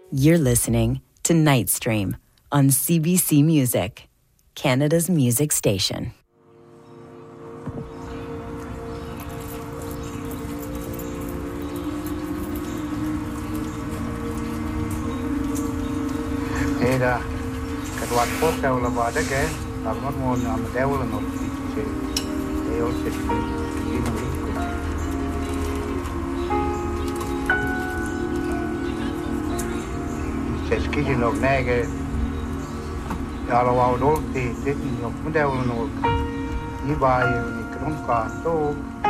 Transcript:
You're listening to Nightstream on CBC Music, Canada's music station. Hey da, kadwat pok ka wala ba dake, tagmat mo na madewala no che. Hey o che. Ski nog nege. Ja, lo wou dol die dit nog madewala no. Hier bij je kronka to.